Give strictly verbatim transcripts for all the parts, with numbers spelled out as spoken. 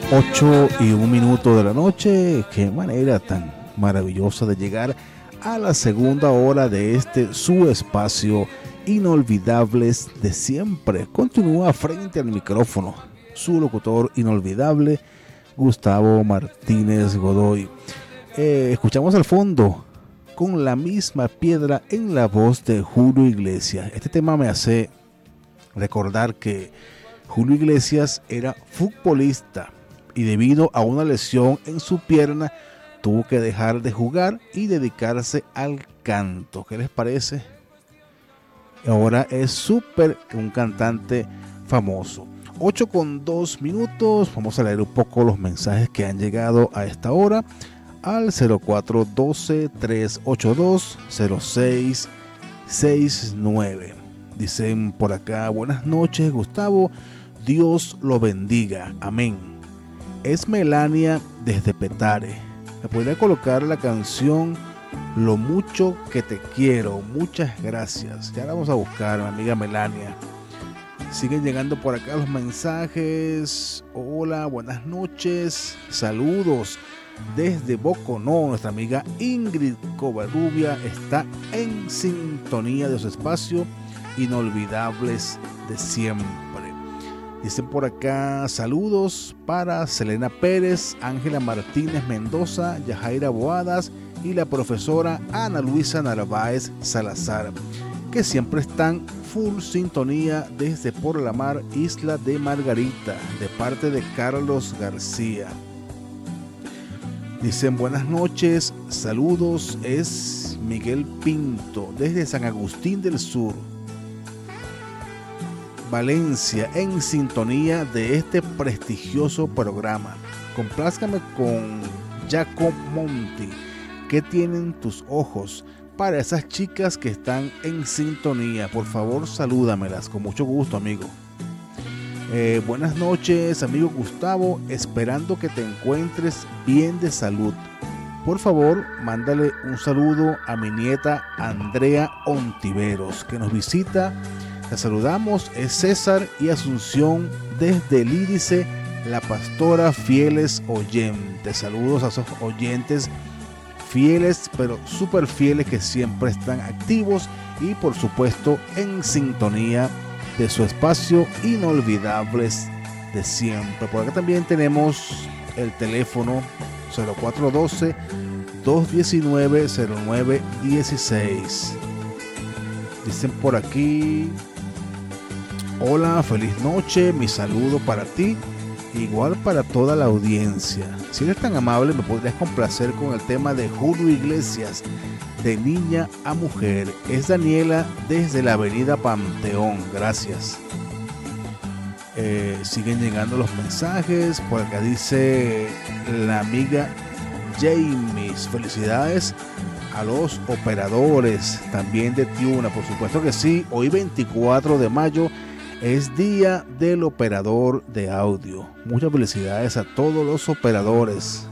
Ocho y un minuto de la noche. Qué manera tan maravillosa de llegar a la segunda hora de este su espacio Inolvidables de Siempre. Continúa frente al micrófono su locutor inolvidable, Gustavo Martínez Godoy. Eh, escuchamos al fondo Con la misma piedra en la voz de Julio Iglesias. Este tema me hace recordar que Julio Iglesias era futbolista y debido a una lesión en su pierna tuvo que dejar de jugar y dedicarse al canto. ¿Qué les parece? Ahora es súper un cantante famoso. ocho con dos minutos. Vamos a leer un poco los mensajes que han llegado a esta hora al cero cuatro uno dos, tres ocho dos, cero seis seis nueve. Dicen por acá: buenas noches, Gustavo, Dios lo bendiga, amén. Es Melania desde Petare. ¿Me podría colocar la canción Lo mucho que te quiero? Muchas gracias. Ya la vamos a buscar, mi amiga Melania. Siguen llegando por acá los mensajes. Hola, buenas noches, saludos desde Boconó. Nuestra amiga Ingrid Covarrubia está en sintonía de su espacio Inolvidables de Siempre. Dicen por acá: saludos para Selena Pérez, Ángela Martínez Mendoza, Yajaira Boadas y la profesora Ana Luisa Narváez Salazar, que siempre están full sintonía desde Por la Mar, Isla de Margarita, de parte de Carlos García. Dicen buenas noches, saludos, es Miguel Pinto desde San Agustín del Sur, Valencia, en sintonía de este prestigioso programa. Complázcame con Jacob Monti, ¿qué tienen tus ojos? Para esas chicas que están en sintonía, por favor salúdamelas, con mucho gusto, amigo. Eh, buenas noches, amigo Gustavo, esperando que te encuentres bien de salud. Por favor, mándale un saludo a mi nieta Andrea Ontiveros, que nos visita. La saludamos, es César y Asunción desde Lídice, la pastora fieles oyentes. Saludos a esos oyentes fieles, pero súper fieles, que siempre están activos y por supuesto en sintonía de su espacio Inolvidables de Siempre. Por acá también tenemos el teléfono cero cuatro uno dos, dos uno nueve, cero nueve uno seis. Dicen por aquí: hola, feliz noche, mi saludo para ti, igual para toda la audiencia. Si eres tan amable, me podrías complacer con el tema de Julio Iglesias, de niña a mujer. Es Daniela desde la avenida Panteón, gracias. Eh, siguen llegando los mensajes. Por acá dice la amiga James: felicidades a los operadores también de Tiuna. Por supuesto que sí, hoy veinticuatro de mayo es día del operador de audio. Muchas felicidades a todos los operadores.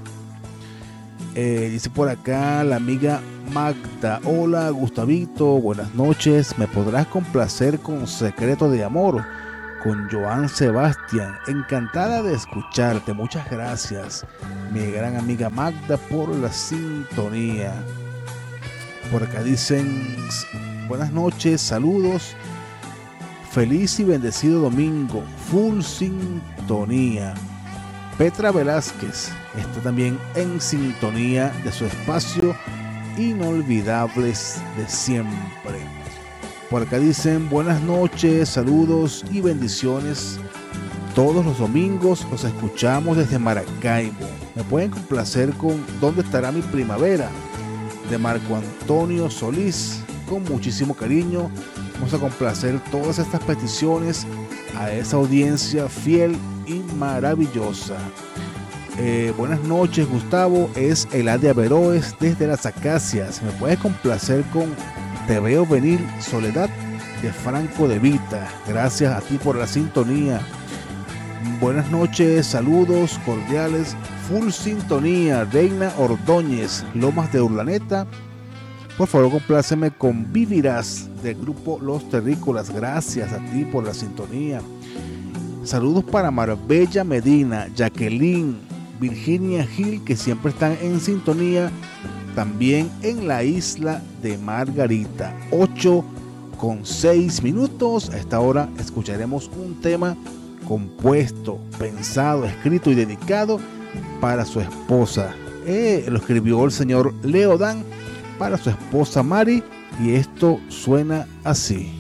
Eh, dice por acá la amiga Magda: hola Gustavito, buenas noches, me podrás complacer con Secreto de Amor con Joan Sebastián. Encantada de escucharte, muchas gracias mi gran amiga Magda por la sintonía. Por acá dicen: buenas noches, saludos, feliz y bendecido domingo, full sintonía. Petra Velázquez está también en sintonía de su espacio Inolvidables de Siempre. Por acá dicen: buenas noches, saludos y bendiciones. Todos los domingos los escuchamos desde Maracaibo. Me pueden complacer con ¿Dónde estará mi primavera? De Marco Antonio Solís. Con muchísimo cariño vamos a complacer todas estas peticiones a esa audiencia fiel y maravillosa. Eh, buenas noches, Gustavo, es Eladia Veroes desde Las Acacias. Me puedes complacer con Te veo venir, Soledad, de Franco de Vita. Gracias a ti por la sintonía. Buenas noches, saludos cordiales, full sintonía. Reina Ordóñez, Lomas de Urdaneta. Por favor, compláceme con Vivirás del grupo Los Terrícolas. Gracias a ti por la sintonía. Saludos para Marbella Medina, Jacqueline, Virginia Gil, que siempre están en sintonía. También en la isla de Margarita. ocho con seis minutos. A esta hora escucharemos un tema compuesto, pensado, escrito y dedicado para su esposa. Eh, lo escribió el señor Leo Dan para su esposa Mari, y esto suena así.